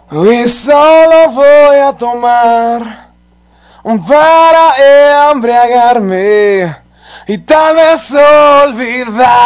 Hoy solo voy a tomar para embriagarme y tal vez olvidar